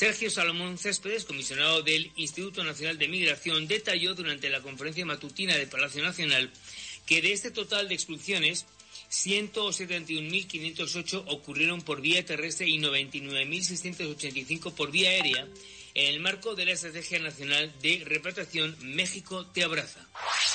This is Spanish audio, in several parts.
Sergio Salomón Céspedes, comisionado del Instituto Nacional de Migración, detalló durante la conferencia matutina de Palacio Nacional que de este total de expulsiones, 171.508 ocurrieron por vía terrestre y 99.685 por vía aérea, en el marco de la Estrategia Nacional de Repatriación México Te Abraza.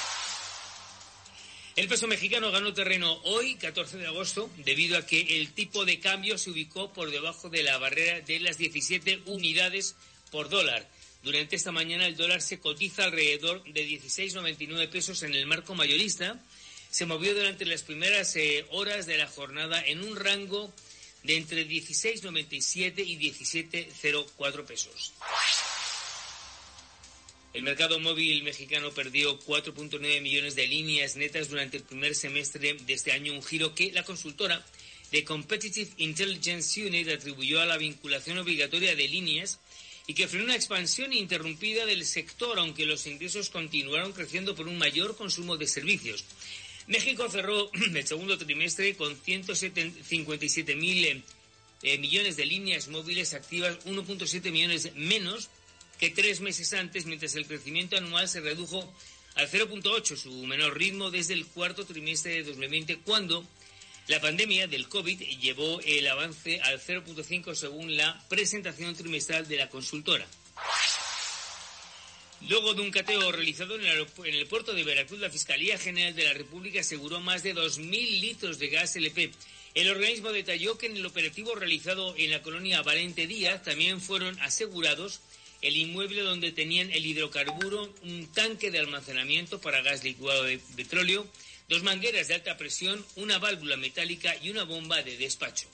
El peso mexicano ganó terreno hoy, 14 de agosto, debido a que el tipo de cambio se ubicó por debajo de la barrera de las 17 unidades por dólar. Durante esta mañana el dólar se cotiza alrededor de 16,99 pesos en el marco mayorista. Se movió durante las primeras horas de la jornada en un rango de entre 16,97 y 17,04 pesos. El mercado móvil mexicano perdió 4.9 millones de líneas netas durante el primer semestre de este año, un giro que la consultora The Competitive Intelligence Unit atribuyó a la vinculación obligatoria de líneas y que frenó una expansión interrumpida del sector, aunque los ingresos continuaron creciendo por un mayor consumo de servicios. México cerró el segundo trimestre con 157.000 millones de líneas móviles activas, 1.7 millones menos que 3 meses antes, mientras el crecimiento anual se redujo al 0.8, su menor ritmo desde el cuarto trimestre de 2020, cuando la pandemia del COVID llevó el avance al 0.5 según la presentación trimestral de la consultora. Luego de un cateo realizado en el puerto de Veracruz, la Fiscalía General de la República aseguró más de 2.000 litros de gas LP. El organismo detalló que en el operativo realizado en la colonia Valente Díaz también fueron asegurados el inmueble donde tenían el hidrocarburo, un tanque de almacenamiento para gas licuado de petróleo, 2 mangueras de alta presión, una válvula metálica y una bomba de despacho.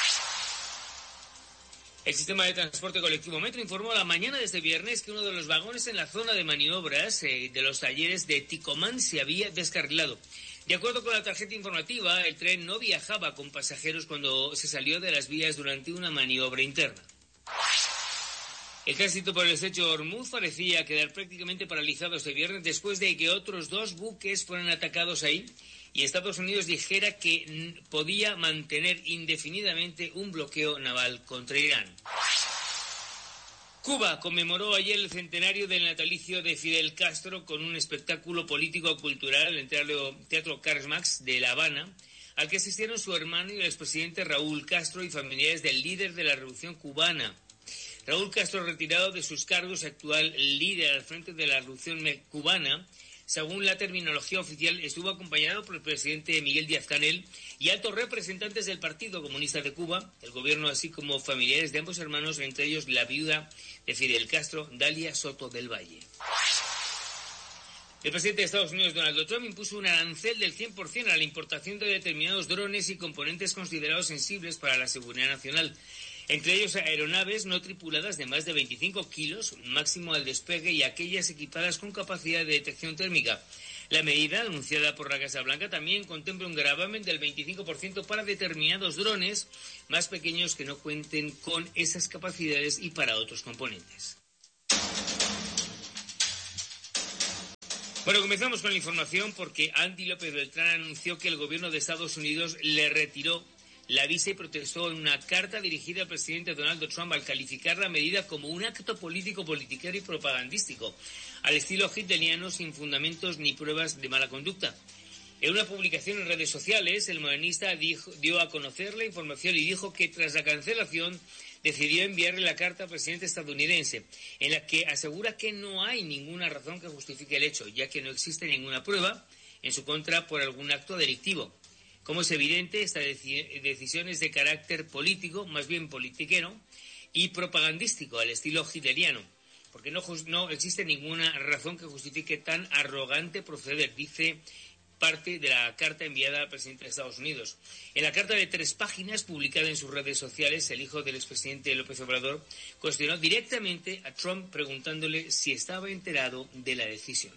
El sistema de transporte colectivo Metro informó la mañana de este viernes que uno de los vagones en la zona de maniobras de los talleres de Ticomán se había descarrilado. De acuerdo con la tarjeta informativa, el tren no viajaba con pasajeros cuando se salió de las vías durante una maniobra interna. El tránsito por el estrecho de Hormuz parecía quedar prácticamente paralizado este viernes después de que otros 2 buques fueran atacados ahí y Estados Unidos dijera que podía mantener indefinidamente un bloqueo naval contra Irán. Cuba conmemoró ayer el centenario del natalicio de Fidel Castro con un espectáculo político-cultural en el Teatro Karl Marx de La Habana, al que asistieron su hermano y el expresidente Raúl Castro y familiares del líder de la Revolución Cubana. Raúl Castro, retirado de sus cargos, actual líder al frente de la Revolución Cubana, según la terminología oficial, estuvo acompañado por el presidente Miguel Díaz-Canel y altos representantes del Partido Comunista de Cuba, el gobierno, así como familiares de ambos hermanos, entre ellos la viuda de Fidel Castro, Dalia Soto del Valle. El presidente de Estados Unidos, Donald Trump, impuso un arancel del 100% a la importación de determinados drones y componentes considerados sensibles para la seguridad nacional. Entre ellos aeronaves no tripuladas de más de 25 kilos, máximo al despegue, y aquellas equipadas con capacidad de detección térmica. La medida, anunciada por la Casa Blanca, también contempla un gravamen del 25% para determinados drones más pequeños que no cuenten con esas capacidades y para otros componentes. Bueno, comenzamos con la información porque Andy López Beltrán anunció que el gobierno de Estados Unidos le retiró la visa y protestó en una carta dirigida al presidente Donald Trump al calificar la medida como un acto político, politiquero y propagandístico, al estilo hitleriano, sin fundamentos ni pruebas de mala conducta. En una publicación en redes sociales, el morenista dio a conocer la información y dijo que tras la cancelación decidió enviarle la carta al presidente estadounidense, en la que asegura que no hay ninguna razón que justifique el hecho, ya que no existe ninguna prueba en su contra por algún acto delictivo. Como es evidente, esta decisión es de carácter político, más bien politiquero, y propagandístico, al estilo hitleriano, porque no existe ninguna razón que justifique tan arrogante proceder, dice parte de la carta enviada al presidente de Estados Unidos. En la carta de 3 páginas, publicada en sus redes sociales, el hijo del expresidente López Obrador cuestionó directamente a Trump preguntándole si estaba enterado de la decisión.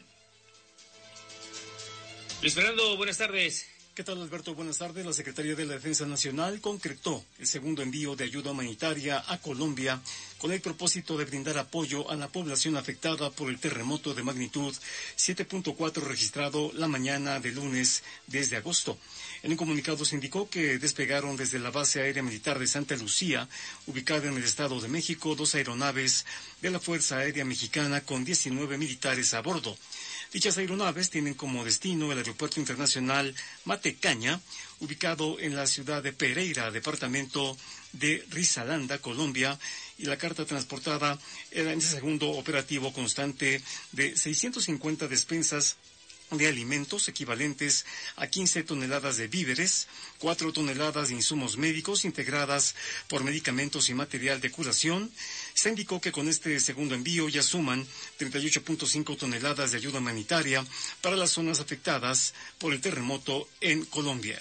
Luis Fernando, buenas tardes. ¿Qué tal, Alberto? Buenas tardes. La Secretaría de la Defensa Nacional concretó el segundo envío de ayuda humanitaria a Colombia con el propósito de brindar apoyo a la población afectada por el terremoto de magnitud 7.4 registrado la mañana de lunes desde agosto. En un comunicado se indicó que despegaron desde la base aérea militar de Santa Lucía, ubicada en el Estado de México, 2 aeronaves de la Fuerza Aérea Mexicana con 19 militares a bordo. Dichas aeronaves tienen como destino el Aeropuerto Internacional Matecaña, ubicado en la ciudad de Pereira, departamento de Risaralda, Colombia, y la carga transportada era en ese segundo operativo constante de 650 despensas de alimentos equivalentes a 15 toneladas de víveres, 4 toneladas de insumos médicos integradas por medicamentos y material de curación. Se indicó que con este segundo envío ya suman 38.5 toneladas de ayuda humanitaria para las zonas afectadas por el terremoto en Colombia.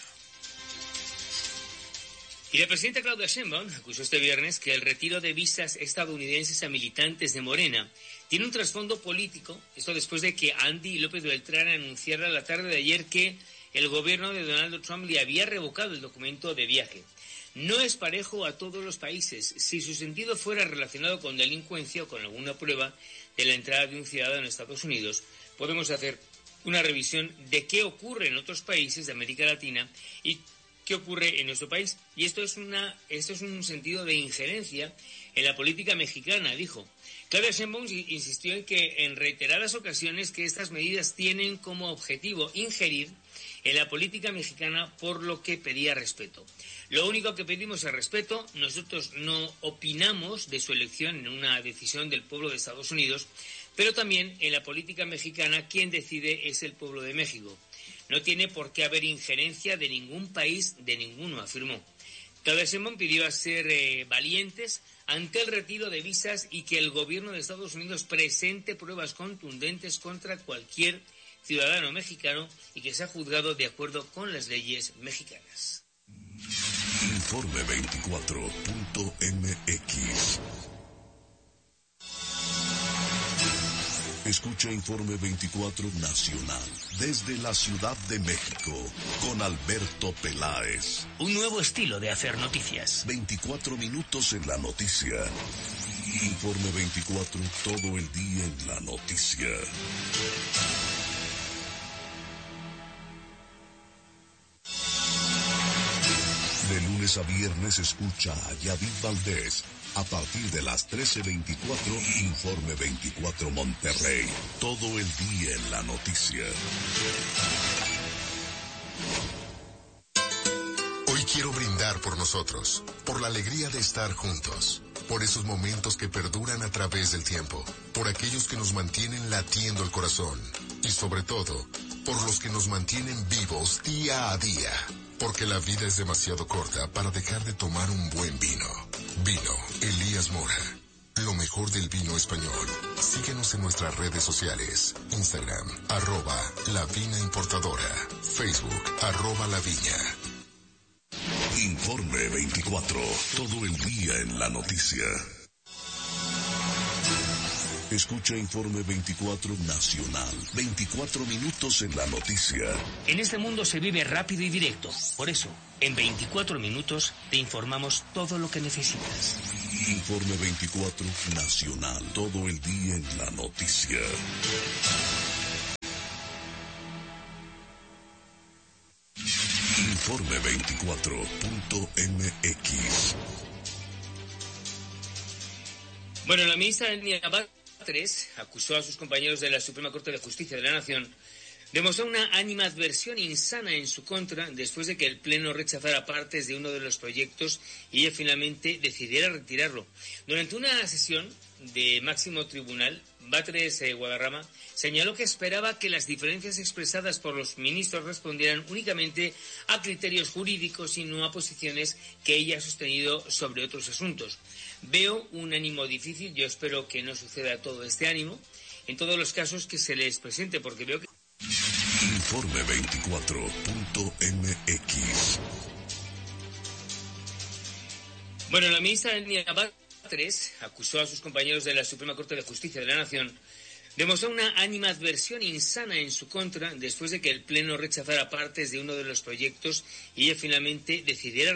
Y la presidenta Claudia Sheinbaum acusó este viernes que el retiro de visas estadounidenses a militantes de Morena tiene un trasfondo político, esto después de que Andy López Beltrán anunciara la tarde de ayer que el gobierno de Donald Trump le había revocado el documento de viaje. No es parejo a todos los países. Si su sentido fuera relacionado con delincuencia o con alguna prueba de la entrada de un ciudadano en Estados Unidos, podemos hacer una revisión de qué ocurre en otros países de América Latina y qué ocurre en nuestro país. Y esto es un sentido de injerencia en la política mexicana, dijo. Claudia Sheinbaum insistió en reiteradas ocasiones que estas medidas tienen como objetivo injerir en la política mexicana, por lo que pedía respeto. Lo único que pedimos es respeto. Nosotros no opinamos de su elección en una decisión del pueblo de Estados Unidos, pero también en la política mexicana quien decide es el pueblo de México. No tiene por qué haber injerencia de ningún país, de ninguno, afirmó. Claudia Sheinbaum pidió a ser valientes ante el retiro de visas y que el gobierno de Estados Unidos presente pruebas contundentes contra cualquier ciudadano mexicano y que sea juzgado de acuerdo con las leyes mexicanas. Informe 24.mx. Escucha Informe 24 Nacional desde la Ciudad de México con Alberto Peláez. Un nuevo estilo de hacer noticias. 24 minutos en la noticia. Informe 24, todo el día en la noticia. De lunes a viernes escucha a Yadid Valdés. A partir de las 13:24, Informe 24 Monterrey. Todo el día en la noticia. Hoy quiero brindar por nosotros, por la alegría de estar juntos, por esos momentos que perduran a través del tiempo, por aquellos que nos mantienen latiendo el corazón y sobre todo, por los que nos mantienen vivos día a día. Porque la vida es demasiado corta para dejar de tomar un buen vino. Vino Elías Mora. Lo mejor del vino español. Síguenos en nuestras redes sociales. Instagram, @lavinaimportadora. Facebook, @laviña. Informe 24. Todo el día en la noticia. Escucha Informe 24 Nacional. 24 minutos en la noticia. En este mundo se vive rápido y directo. Por eso, en 24 minutos te informamos todo lo que necesitas. Informe 24 Nacional. Todo el día en la noticia. Informe 24.mx. Bueno, la ministra Elena Batres acusó a sus compañeros de la Suprema Corte de Justicia de la Nación de mostrar una animadversión insana en su contra después de que el Pleno rechazara partes de uno de los proyectos y ella finalmente decidiera retirarlo. Durante una sesión de máximo tribunal, Batres Guadarrama señaló que esperaba que las diferencias expresadas por los ministros respondieran únicamente a criterios jurídicos y no a posiciones que ella ha sostenido sobre otros asuntos. Veo un ánimo difícil, yo espero que no suceda todo este ánimo en todos los casos que se les presente, porque veo que... Informe 24.mx. Bueno, la ministra Elena Batres acusó a sus compañeros de la Suprema Corte de Justicia de la Nación de mostrar una animadversión insana en su contra después de que el Pleno rechazara partes de uno de los proyectos y ella finalmente decidiera